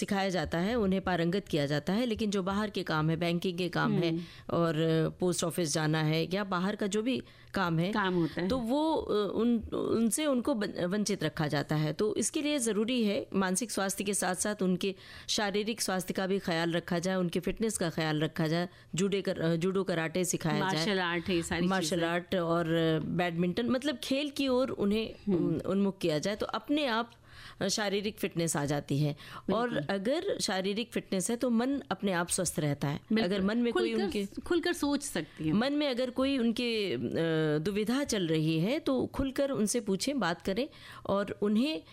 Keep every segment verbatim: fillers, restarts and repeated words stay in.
सिखाया जाता है, उन्हें पारंगत किया जाता है, लेकिन जो बाहर के काम है, बैंकिंग के काम है और पोस्ट ऑफिस जाना है या बाहर का जो भी काम है, काम होता है, तो वो उन उनसे उनको वंचित रखा जाता है। तो इसके लिए ज़रूरी है मानसिक स्वास्थ्य के साथ साथ उनके शारीरिक स्वास्थ्य का भी ख्याल रखा जाए, उनके फिटनेस का ख्याल रखा जाए, जूडे कर, जूडो कराटे सिखाया जाए, मार्शल आर्ट है, सारी मार्शल आर्ट और बैडमिंटन, मतलब खेल की ओर उन्हें उन्मुख किया जाए, तो अपने आप शारीरिक फिटनेस आ जाती है। और अगर शारीरिक फिटनेस है तो मन अपने आप स्वस्थ रहता है। अगर मन में कोई उनके खुलकर सोच सकती है, मन में अगर कोई उनके दुविधा चल रही है तो खुलकर उनसे पूछें, बात करें और उन्हें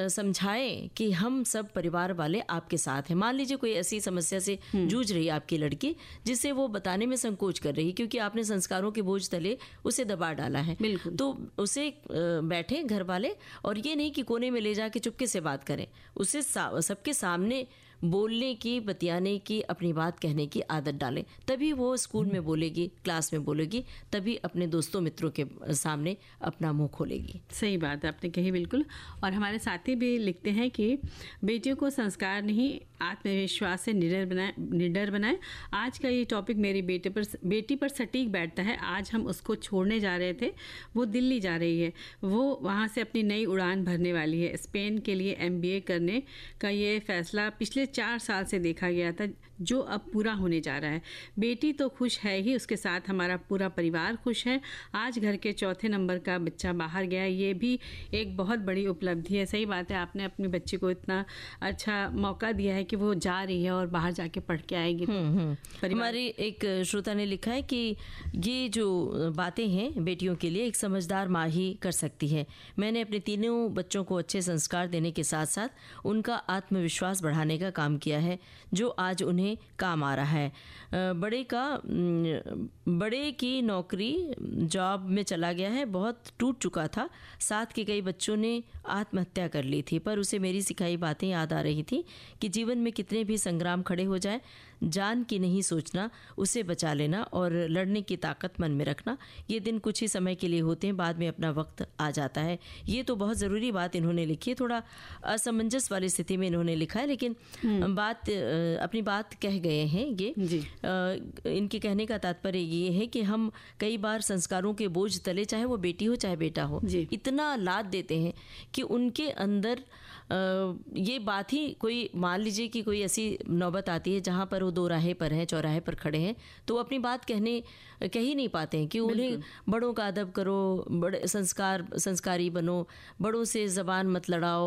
समझाएं कि हम सब परिवार वाले आपके साथ हैं। मान लीजिए कोई ऐसी समस्या से जूझ रही है आपकी लड़की, जिसे वो बताने में संकोच कर रही है क्योंकि आपने संस्कारों के बोझ तले उसे दबा डाला है, तो उसे बैठे घर वाले और ये नहीं कि कोने में ले जाके चुपके से बात करें, उसे सा, सबके सामने बोलने की, बतियाने की, अपनी बात कहने की आदत डालें। तभी वो स्कूल में बोलेगी, क्लास में बोलेगी, तभी अपने दोस्तों मित्रों के सामने अपना मुंह खोलेगी। सही बात आपने कही, बिल्कुल। और हमारे साथी भी लिखते हैं कि बेटियों को संस्कार नहीं आत्मविश्वास से निडर बनाए निडर बनाए आज का ये टॉपिक मेरी बेटे पर बेटी पर सटीक बैठता है। आज हम उसको छोड़ने जा रहे थे, वो दिल्ली जा रही है, वो वहाँ से अपनी नई उड़ान भरने वाली है। स्पेन के लिए एम बी ए करने का ये फैसला पिछले चार साल से देखा गया था, जो अब पूरा होने जा रहा है। बेटी तो खुश है ही, उसके साथ हमारा पूरा परिवार खुश है। आज घर के चौथे नंबर का बच्चा बाहर गया, ये भी एक बहुत बड़ी उपलब्धि है। सही बात है, आपने अपने बच्चे को इतना अच्छा मौका दिया है कि वो जा रही है और बाहर जाके पढ़ के आएगी। हमारी एक श्रोता ने लिखा है कि ये जो बातें हैं बेटियों के लिए एक समझदार माँ ही कर सकती है। मैंने अपने तीनों बच्चों को अच्छे संस्कार देने के साथ साथ उनका आत्मविश्वास बढ़ाने का काम किया है, जो आज उन्हें काम आ रहा है। बड़े का बड़े की नौकरी जॉब में चला गया है, बहुत टूट चुका था। साथ के कई बच्चों ने आत्महत्या कर ली थी, पर उसे मेरी सिखाई बातें याद आ रही थी कि जीवन में कितने भी संग्राम खड़े हो जाए, जान की नहीं सोचना, उसे बचा लेना और लड़ने की ताकत मन में रखना। ये दिन कुछ ही समय के लिए होते हैं, बाद में अपना वक्त आ जाता है। ये तो बहुत ज़रूरी बात इन्होंने लिखी है, थोड़ा असमंजस वाली स्थिति में इन्होंने लिखा है, लेकिन बात अपनी बात कह गए हैं। ये इनके कहने का तात्पर्य ये है कि हम कई बार संस्कारों के बोझ तले, चाहे वो बेटी हो चाहे बेटा हो, इतना लाद देते हैं कि उनके अंदर ये बात ही, कोई मान लीजिए कि कोई ऐसी नौबत आती है जहाँ पर वो दो राहे पर हैं, चौराहे पर खड़े हैं, तो वो अपनी बात कहने कह ही नहीं पाते हैं कि उन्हें बड़ों का अदब करो, बड़े संस्कार संस्कारी बनो, बड़ों से ज़बान मत लड़ाओ,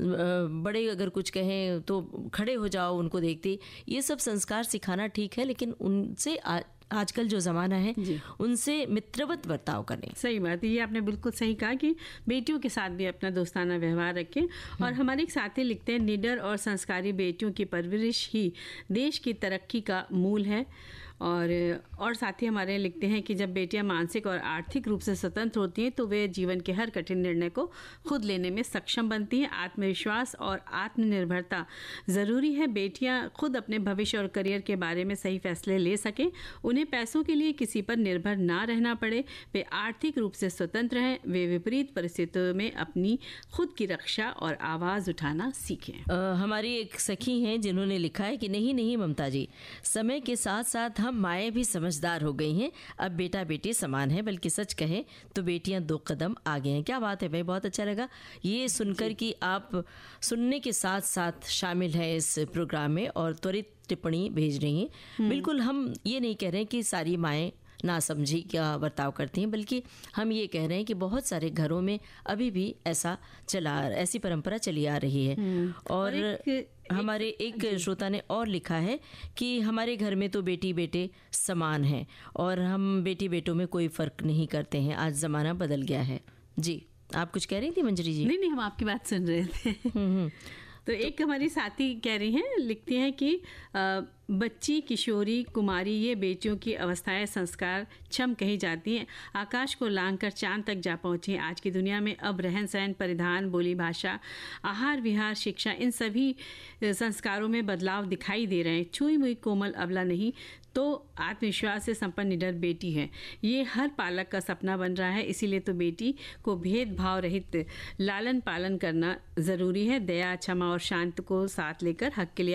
बड़े अगर कुछ कहें तो खड़े हो जाओ उनको देखते। ये सब संस्कार सिखाना ठीक है, लेकिन उनसे आ, आजकल जो ज़माना है उनसे मित्रवत बर्ताव करें। सही बात है, ये आपने बिल्कुल सही कहा कि बेटियों के साथ भी अपना दोस्ताना व्यवहार रखें। और हमारे एक साथी लिखते हैं, निडर और संस्कारी बेटियों की परवरिश ही देश की तरक्की का मूल है। और और साथी हमारे लिखते हैं कि जब बेटियां मानसिक और आर्थिक रूप से स्वतंत्र होती हैं तो वे जीवन के हर कठिन निर्णय को खुद लेने में सक्षम बनती हैं। आत्मविश्वास और आत्मनिर्भरता ज़रूरी है। बेटियां खुद अपने भविष्य और करियर के बारे में सही फैसले ले सकें, उन्हें पैसों के लिए किसी पर निर्भर ना रहना पड़े, वे आर्थिक रूप से स्वतंत्र हैं, वे विपरीत परिस्थितियों में अपनी खुद की रक्षा और आवाज़ उठाना सीखें। आ, हमारी एक सखी हैं जिन्होंने लिखा है कि नहीं नहीं ममता जी, समय के साथ साथ हम माएँ भी समझदार हो गई हैं, अब बेटा बेटी समान है, बल्कि सच कहें तो बेटियां दो कदम आगे हैं। क्या बात है भाई, बहुत अच्छा लगा ये सुनकर कि आप सुनने के साथ साथ शामिल हैं इस प्रोग्राम में और त्वरित टिप्पणी भेज रही हैं। बिल्कुल, हम ये नहीं कह रहे हैं कि सारी माएँ ना समझी क्या बर्ताव करती हैं, बल्कि हम ये कह रहे हैं कि बहुत सारे घरों में अभी भी ऐसा चला ऐसी परंपरा चली आ रही है। और, और एक, हमारे एक श्रोता ने और लिखा है कि हमारे घर में तो बेटी बेटे समान हैं और हम बेटी बेटों में कोई फ़र्क नहीं करते हैं, आज ज़माना बदल गया है। जी, आप कुछ कह रही थी मंजरी जी? नहीं नहीं, हम आपकी बात सुन रहे थे। तो एक हमारी साथी कह रही हैं, लिखती हैं कि आ, बच्ची, किशोरी, कुमारी ये बेटियों की अवस्थाएं संस्कार क्षम कही जाती हैं। आकाश को लांघकर चांद तक जा पहुंची हैं। आज की दुनिया में अब रहन सहन, परिधान, बोली भाषा, आहार विहार, शिक्षा, इन सभी संस्कारों में बदलाव दिखाई दे रहे हैं। छुई मुई कोमल अबला नहीं तो आत्मविश्वास से संपन्न निडर बेटी है, ये हर पालक का सपना बन रहा है। इसीलिए तो बेटी को भेदभाव रहित लालन पालन करना ज़रूरी है। दया, क्षमा और शांत को साथ लेकर हक के लिए